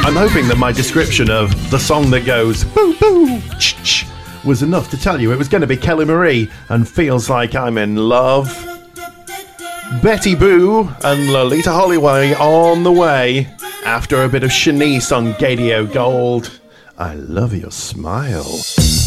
I'm hoping that my description of the song that goes boo boo ch was enough to tell you it was going to be Kelly Marie and Feels Like I'm in Love. Betty Boo and Lolita Holloway on the way after a bit of Shanice on Gadio Gold. I love your smile.